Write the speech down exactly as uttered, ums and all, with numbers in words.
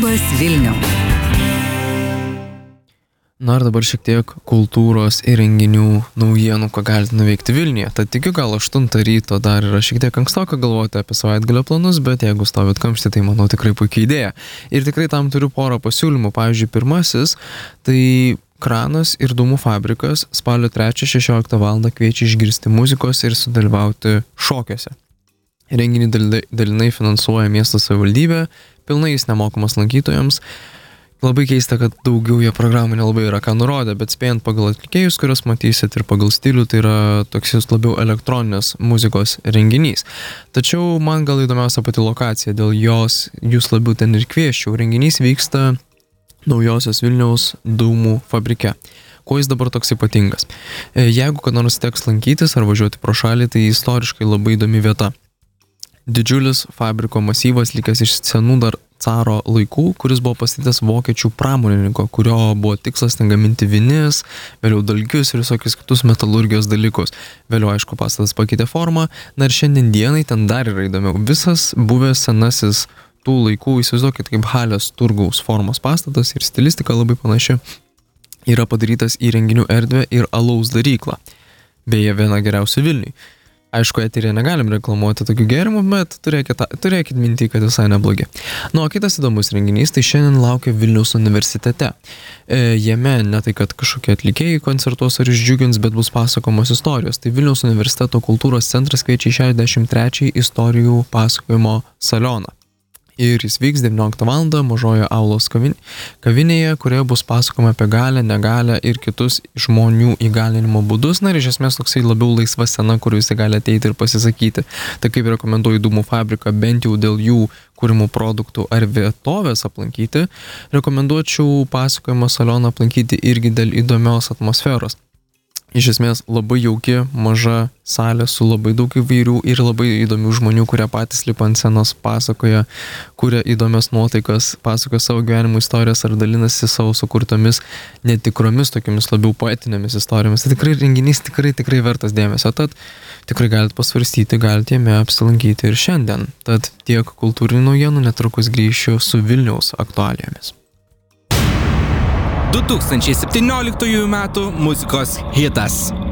Labas Vilniau. Na ir dabar šiek tiek kultūros ir renginių naujienų, ką galite nuveikti Vilniuje. Tad tikiu, gal aštuntą ryto dar yra šiek tiek ankstoka galvoti apie savaitgalio planus, bet jeigu stovit kamštį, tai manau tikrai puikia idėja. Ir tikrai tam turiu porą pasiūlymų. Pavyzdžiui, pirmasis, tai Kranas ir dūmų fabrikas spalio trečią šešioliktą valandą kviečia išgirsti muzikos ir sudalyvauti šokiuose. Renginį dalinai finansuoja miesto savivaldybė, pilnai jis nemokamas lankytojams. Labai keista, kad daugiau jie programų nelabai yra ką nurodę, bet spėjant pagal atlikėjus, kuriuos matysit, ir pagal stilių, tai yra toks labiau elektroninės muzikos renginys. Tačiau man gal įdomiausia pati lokacija, dėl jos jūs labiau ten ir kvieščiau. Renginys vyksta naujosios Vilniaus dūmų fabrike. Kuo jis dabar toks ypatingas? Jeigu kad nors teks lankytis ar važiuoti pro šalį, tai istoriškai labai įdomi vieta. Didžiulis fabriko masyvas likęs iš senų dar caro laikų, kuris buvo pastatytas vokiečių pramonininko, kurio buvo tikslas ten gaminti vinis, vėliau dalgius ir visokius kitus metalurgijos dalykus. Vėliau, aišku, pastatas pakeitė formą, na ir šiandien dienai ten dar yra įdomiau. Visas buvęs senasis tų laikų, įsivaizduokit, kaip halės turgaus formos pastatas ir stilistika labai panaši, yra padarytas į renginių erdvę ir alaus daryklą. Beje, viena geriausių Vilniui. Aišku, eterėje negalim reklamuoti tokių gėrimų, bet turėkit, turėkit mintį, kad visai neblogi. Nu, o kitas įdomus renginys, tai šiandien laukia Vilniaus universitete. E, jame ne tai, kad kažkokie atlikėjai koncertuos ar išdžiugins, bet bus pasakomos istorijos. Tai Vilniaus universiteto kultūros centras kviečia į šešiasdešimt trečiąjį istorijų pasakojimo salioną. Ir jis vyks devynioliktą valandą Mažojoje aulos kavinėje, kurioje bus pasakoma apie galią, negalią ir kitus žmonių įgalinimo būdus. Na ir iš esmės toksai labiau laisva scena, kur visi gali ateiti ir pasisakyti. Tai kaip rekomenduoju dūmų fabriką, bent jau dėl jų kūrimų produktų ar vietovės aplankyti, rekomenduočiau pasakojimo salioną aplankyti irgi dėl įdomios atmosferos. Iš esmės labai jauki, maža salė su labai daug įvairių ir labai įdomių žmonių, kurie patys lipa ant scenos, pasakoja, kuria įdomias nuotaikas, pasakoja savo gyvenimo istorijas ar dalinasi savo sukurtomis netikromis, tokiamis labiau poetinėmis istorijomis. Tai tikrai renginys tikrai, tikrai vertas dėmesio, tad tikrai galite pasvarstyti, galite jame apsilankyti ir šiandien. Tad tiek kultūrinių naujienų, netrukus grįšiu su Vilniaus aktualijomis. du tūkstančiai septynioliktųjų metų muzikos hitas.